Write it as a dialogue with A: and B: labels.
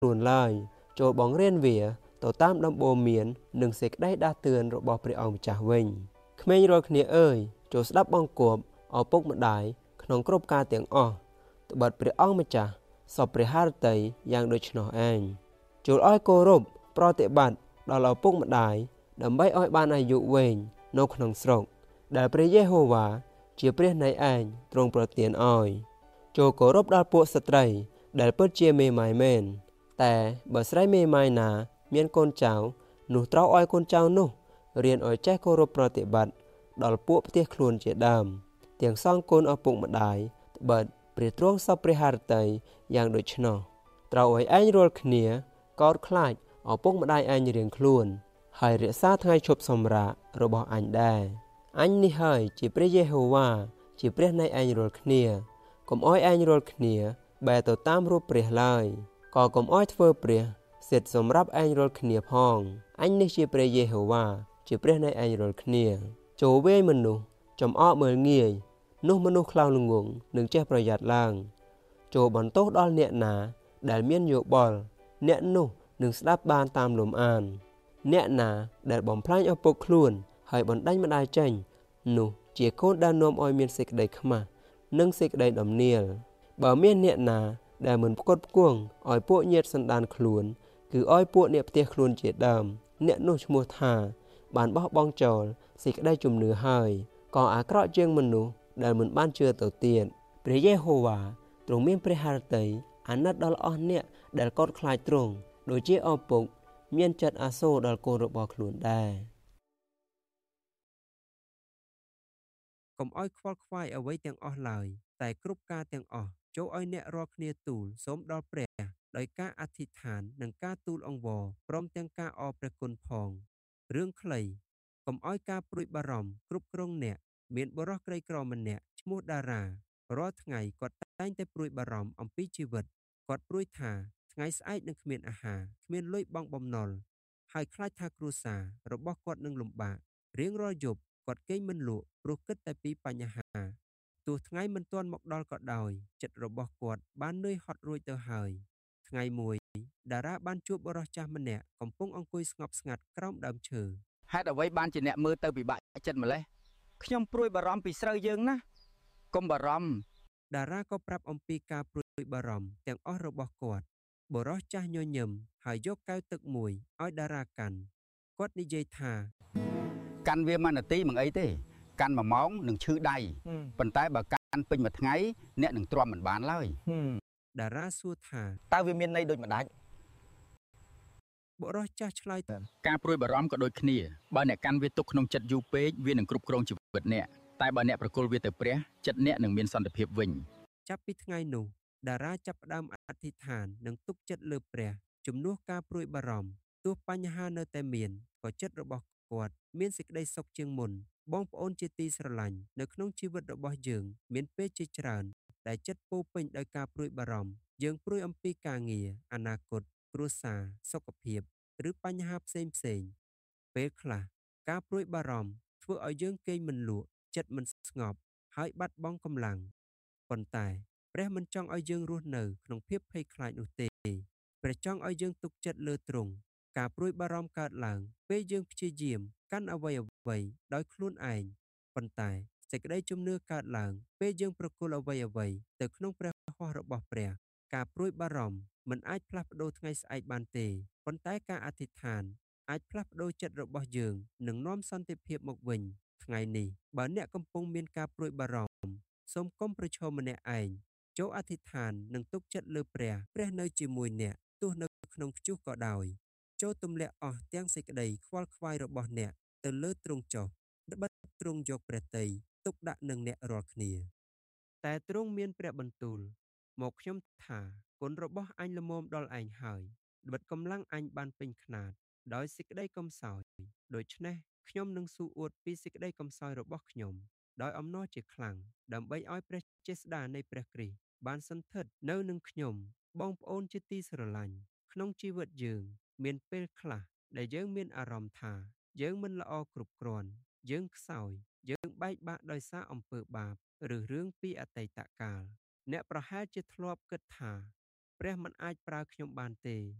A: ខ្លួនឡើយចូលបង្រៀនវាទៅតាមដំបូន្មាននិងសេចក្តីដាស់តឿនរបស់ព្រះអង្គម្ចាស់វិញក្មេងរាល់គ្នាអើយចូលស្ដាប់បង្គាប់ឪពុកម្ដាយក្នុងគ្រប់ការទាំងអស់ត្បិតព្រះអង្គម្ចាស់សពព្រះハរតីយ៉ាងដូច្នោះឯងចូលឲ្យគោរពប្រតិបត្តិដល់ឪពុកម្ដាយដើម្បីឲ្យបានអាយុវែងនៅក្នុងស្រុកដែលព្រះយេហូវ៉ាជាព្រះនៃឯងទ្រង់ប្រទានឲ្យចូលគោរពដល់ពួកស្ត្រីដែលពិតជាមេម៉ាយមែនតែបើស្រីមេម៉ាយណាមានកូនចៅនោះត្រូវឲ្យកូនចៅនោះរៀនឲ្យចេះគោរពប្រតិបត្តិដល់ពួកផ្ទះខ្លួនជាដើមទាំងសងគុណឪពុកម្ដាយត្បិតព្រះទ្រង់សពព្រះハរតីយ៉ាងដូច្នោះត្រូវឲ្យឯងរាល់គ្នាកោតខ្លាចឪពុកម្ដាយឯងរៀងខ្លួនហើយរក្សាថ្ងៃឈប់សម្រាករបស់អញដែរអញនេះហើយជាព្រះយេហូវ៉ាជាព្រះនៃឯងរាល់គ្នាកុំឲ្យឯងរាល់គ្នាបែរទៅតាមរូបព្រះឡើយក៏កុំឲ្យធ្វើព្រះសិទ្ធសម្រាប់ឯងរាល់គ្នាផងអញនេះជាព្រះយេហូវ៉ាជាព្រះនៃឯងរាល់គ្នាចូលវាយមនុស្សចំអកមើលងាយនោះមនុស្សខ្លោចល្ងង់នឹងចេះប្រយ័ត្នឡើងចូលបន្ទោសដល់អ្នកណាដែលមានយោបល់អ្នកនោះនឹងស្ដាប់បានតាមលំអានអ្នកណាដែលបំផ្លាញឪពុកខ្លួនហើយបណ្ដាញម្ដាយចេញនោះជាកូនដែលនាំឲ្យមានសេចក្តីខ្មាស់និងសេចក្តីដំណៀលបើមានអ្នកណាដែលមិនផ្គត់ផ្គង់ឲ្យពួកញាតិសន្តានខ្លួនគឺឲ្យពួកអ្នកផ្ទះខ្លួនជាដើមអ្នកនោះឈ្មោះថាបានបោះបង់ចោលសេចក្តីជំនឿហើយក៏អាក្រក់ជាងមនុស្សដែលមិនបានជឿទៅទៀតព្រះយេហូវ៉ាទ្រង់មានព្រះハរតីអាណិតដល់អស់អ្នកដែលកោតខ្លាចទ្រង់ដូចជាឪពុកមានចិត្តអាសូរដល់កូនរបស់ខ្លួនដែរកុំឲ្យខ្វល់ខ្វាយអ្វីទាំងអស់ឡើយតែគ្រប់ការទាំងអស់ចូលឲ្យអ្នករាល់គ្នាទូលសូមដល់ព្រះដោយការអធិដ្ឋាននិងការទូលអង្វរព្រមទាំងការអរព្រះគុណផងរឿងខ្លីកុំឲ្យការព្រួយបារម្ភគ្រប់គ្រងអ្នកមានបុរសក្រីក្រម្នាក់ឈ្មោះតារារាល់ថ្ងៃគាត់តែងតែព្រួយបារម្ភអំពីជីវិតគាត់ព្រួយថាថ្ងៃស្អែកនឹងគ្មានអាហារគ្មានលុយបង់បំណុលហើយខ្លាចថាគ្រួសាររបស់គាត់នឹងលំបាករៀងរាល់យប់គាត់គេងមិនលក់ព្រោះគិតតែពីបញ្ហាទោះថ្ងៃមិនទាន់មកដល់ក៏ដោយចិត្តរបស់គាត់បាននឿយហត់រួចទៅហើយថ្ងៃមួយតារាបានជួបបុរសចាស់ម្នាក់កំពុងអង្គុយស្ងប់ស្ងាត់ក្រោមដើមឈើ
B: ហេតុអ្វីបានជាអ្នកមើលទៅពិបាកចិត្តម្លេះខ្ញុំព្រួយបារម្ភពីស្រូវយើងណាកុំបារម្ភ
A: តារាក៏ប្រាប់អំពីការព្រួយបារម្ភទាំងអស់របស់គាត់បុរសចាស់ញញឹមហើយយកកែវទឹកមួយឲ្យតារាកាន់គាត់និយាយថា
B: កាន់វាមួយនាទីមិនអីទេកាន់1ម៉ោងនឹងឈឺដៃប៉ុន្តែបើកាន់ពេញមួយថ្ងៃអ្នកនឹងទ្រាំមិនបានឡើយ
A: តារាសួរថា
B: តើវាមានន័យដូចម្ដេច
A: បុរសចាស់ឆ្លើយ
B: ការព្រួយបារម្ភក៏ដូចគ្នាបើអ្នកកាន់វាទុកក្នុងចិត្តយូរពេកវានឹងគ្រប់គ្រងជីវិតអ្នកតែបើអ្នកប្រគល់វាទៅព្រះចិត្តអ្នកនឹងមានសន្តិភាពវិញ
A: ចាប់ពីថ្ងៃនោះតារាចាប់ផ្ដើមអធិដ្ឋាននិងទុកចិត្តលើព្រះជំនួសការព្រួយបារម្ភទោះបញ្ហានៅតែមានក៏ចិត្តរបស់គាត់មានសេចក្តីសុខជាងមុនបងប្អូនជាទីស្រឡាញ់នៅក្នុងជីវិតរបស់យើងមានពេលជាច្រើនដែលចិត្តពោពេញដោយការព្រួយបារម្ភយើងព្រួយអំពីការងារអនាគតគ្រួសារសុខភាពឬបញ្ហាផ្សេងពេលខ្លះការព្រួយបារម្ភធ្វើឲ្យយើងគេងមិនលក់ចិត្តមិនស្ងប់ហើយបាត់បង់កម្លាំងប៉ុន្តែព្រះមិនចង់ឲ្យយើងរស់នៅក្នុងភាពភ័យខ្លាចនោះទេព្រះចង់ឲ្យយើងទុកចិត្តលើទ្រង់ការព្រួយបារម្ភកើតឡើងពេលយើងព្យាយាមកាន់អ្វីដោយខ្លួនឯងប៉ុន្តែសេចក្តីជំនឿកើតឡើងពេលយើងប្រគល់អ្វីទៅក្នុងព្រះហស្ថរបស់ព្រះការព្រួយបារម្ភមិនអាចផ្លាស់ប្ដូរថ្ងៃស្អែកបានទេប៉ុន្តែការអធិដ្ឋានអាចផ្លាស់ប្ដូរចិត្តរបស់យើងនិងនាំសន្តិភាពមកវិញថ្ងៃនេះបើអ្នកកំពុងមានការព្រួយបារម្ភសូមកុំប្រឈមម្នាក់ឯងចូលអធិដ្ឋាននិងទុកចិត្តលើព្រះនៅជាមួយអ្នកទោះនៅក្នុងព្យុះក៏ដោយចូលទម្លាក់អស់ទាំងសេចក្តីខ្វល់ខ្វាយរបស់អ្នកទៅលើទ្រង់ចុះត្បិតទ្រង់យកព្រះទ័យទុកដាក់នឹងអ្នករាល់គ្នាតែទ្រង់មានព្រះបន្ទូលមកខ្ញុំថាគុណរបស់អញល្មមដល់ឯងហើយត្បិតកម្លាំងអញបានពេញខ្នាតដោយសេចក្តីកំសោយដូច្នេះខ្ញុំនឹងស៊ូអួតពីសេចក្តីកំសោយរបស់ខ្ញុំដោយអំណរជាខ្លាំងដើម្បីឲ្យព្រះចេស្តានៃព្រះគ្រីស្ទបានសន្ធិដ្ឋនៅនឹងខ្ញុំបងប្អូនជាទីស្រឡាញ់ក្នុងជីវិតយើងមានពេលខ្លះដែលយើងមានអារម្មណ៍ថាយើងមិនល្អគ្រប់គ្រាន់យើងខ្សោយយើងបែកបាក់ដោយសារអំពើបាបឬរឿងពីអតីតកាលអ្នកប្រហែលជាធ្លាប់គិតថាព្រះមិនអាចប្រើខ្ញុំបានទេ